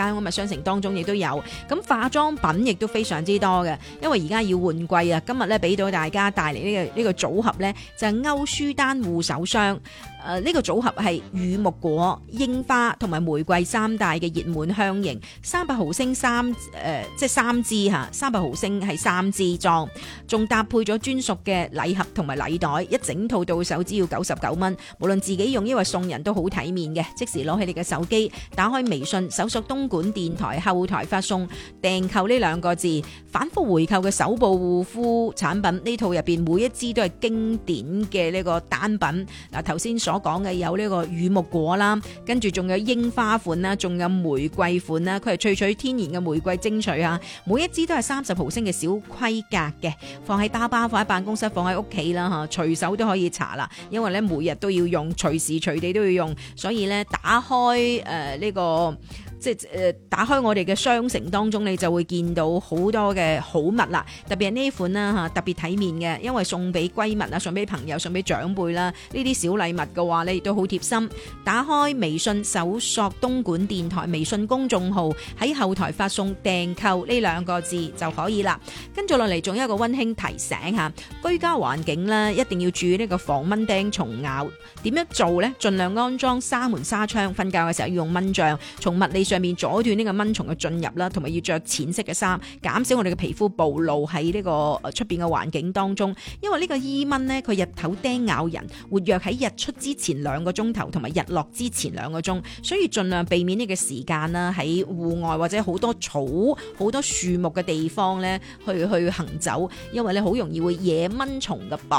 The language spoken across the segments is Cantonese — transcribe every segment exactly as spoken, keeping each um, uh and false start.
咁啊商城當中亦都有。咁化妝品亦都非常之多嘅，因為而家要換季啊。今日咧俾到大家帶嚟呢個呢個組合咧，就係歐舒丹護手霜。誒、呃、呢、這個組合係乳木果、櫻花同埋玫瑰三大嘅熱門香型，三百毫升三誒、呃、即係三支嚇，三百毫升係三支裝，仲搭配咗專屬嘅禮盒同埋禮袋，一整套到手只要九十九蚊。無論自己用抑或送人都好體面嘅，即時攞起你嘅手機，打開微信搜索東莞電台後台發送訂購呢兩個字，反覆回購嘅手部護膚產品呢套入邊每一支都係經典嘅呢個單品。嗱，頭先所講嘅有呢個乳木果啦，跟住仲有櫻花款啦，仲有玫瑰款啦，佢係萃取天然嘅玫瑰精粹啊，每一支都係三十毫升嘅小規格嘅，放喺包包、放喺辦公室、放喺屋企啦嚇，隨手都可以搽啦，因為咧每日都要用，隨時隨地都要用，所以咧打開誒呢、呃這個。即係誒，打開我哋嘅商城當中，你就會見到好多嘅好物啦。特別係呢款啦嚇，特別體面嘅，因為送俾閨蜜啊，送俾朋友，送俾長輩啦。呢啲小禮物嘅話咧，亦都好貼心。打開微信搜索東莞電台微信公眾號，喺後台發送訂購呢兩個字就可以啦。跟住落嚟，仲有一個溫馨提醒嚇，居家環境咧一定要注意呢個防蚊叮蟲咬。點樣做呢？盡量安裝紗門紗窗，瞓覺嘅時候要用蚊帳，從物理上面阻斷呢個蚊蟲嘅進入啦，同埋要着淺色嘅衫，減少我哋嘅皮膚暴露喺呢個出邊嘅環境當中。因為呢個伊蚊呢，佢日頭叮咬人，活躍喺日出之前兩個鐘頭，同埋日落之前兩個鐘，所以盡量避免呢個時間啦，喺戶外或者好多草、好多樹木嘅地方咧，去去行走，因為咧好容易會惹蚊蟲嘅噃。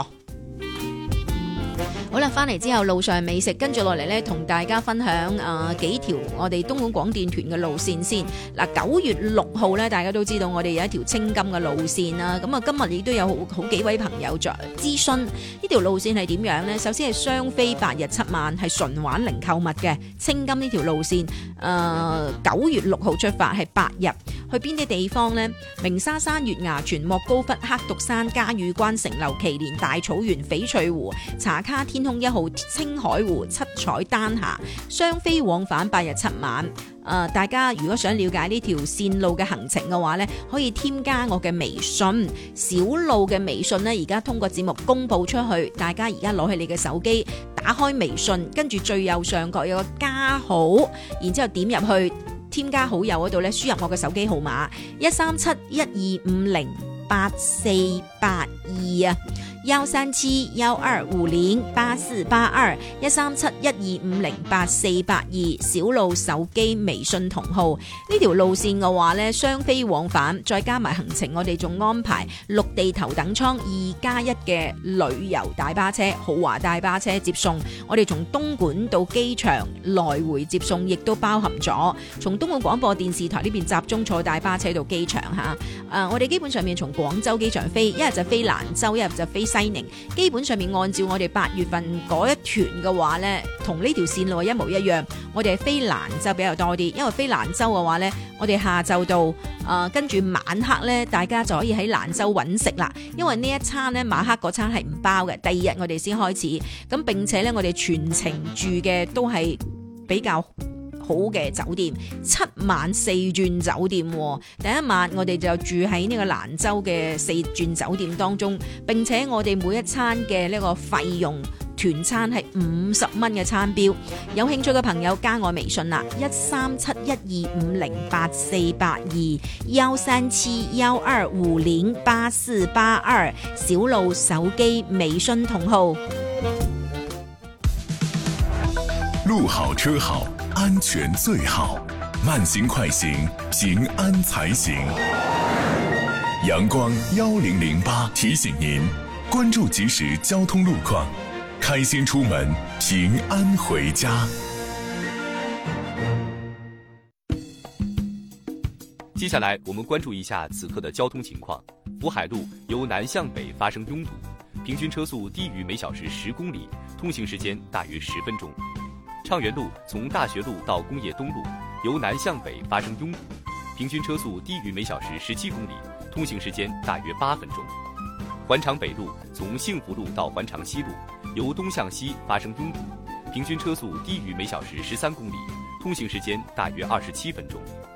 好啦，翻嚟之後路上美食，跟住落嚟咧，同大家分享誒、呃、幾條我哋東莞廣電團嘅路線先。嗱，九月六號咧，大家都知道我哋有一條青金嘅路線啦。咁啊，今日亦都有好好幾位朋友在諮詢呢條路線係點樣呢？首先係雙飛八日七晚，係純玩零購物嘅青金呢條路線。誒、呃，九月六號出發係八日，去邊啲地方呢？鳴沙山、月牙泉、莫高窟、黑獨山、嘉峪關、城樓、祁連、大草原、翡翠湖、茶卡、天空一號、青海湖、七彩丹霞，雙飛往返八日七晚。誒、呃，大家如果想了解呢條線路嘅行程嘅話呢，可以添加我嘅微信小路嘅微信呢，而家通過節目公布出去，大家而家攞起你嘅手機，打開微信，跟住最右上角有個加號，然之後點入去添加好友嗰度呢，輸入我嘅手機號碼一三七一二五零八四八二啊。幺三七幺二五零八四八二一三七一二五零八四八二小路手機微信同號。呢條路線嘅話呢，雙飛往返，再加埋行程，我哋仲安排陸地頭等艙二加一嘅旅遊大巴車、豪華大巴車接送。我哋從東莞到機場來回接送，亦都包含咗從東莞廣播電視台呢邊集中坐大巴車到機場吓。誒、呃，我哋基本上面從廣州機場飛，一日就飛蘭州，一日就飛西寧，基本上面按照我哋八月份嗰一團嘅話呢，同呢條線路一模一樣。我哋係飛蘭州比較多啲，因為飛蘭州嘅話呢，我哋下晝到，誒、呃、跟住晚黑呢，大家就可以喺蘭州揾食啦。因為呢一餐呢，晚黑嗰餐係唔包嘅，第二日我哋先開始。咁並且呢，我哋全程住嘅都係比較好嘅酒店，七晚四鑽酒店。第一晚我哋就住喺呢個蘭州嘅四鑽酒店當中，並且我哋每一餐嘅呢個費用團餐係五十蚊嘅餐標。有興趣嘅朋友加我微信啦，一三七一二五零八四八二幺三七幺二五零八四八二小路手機微信同號。 路好車好，安全最好，慢行快行，平安才行。陽光一零零八提醒您，關注即時交通路況，開心出門，平安回家。 接下來我們關注一下此刻的交通情況。福海路由南向北發生擁堵，平均車速低於每小時十公里，通行時間大約十分鐘。暢園路從大學路到工業東路由南向北發生擁堵，平均車速低於每小時十七公里，通行時間大約八分鐘。環長北路從幸福路到環長西路由東向西發生擁堵，平均車速低於每小時十三公里，通行時間大約二十七分鐘。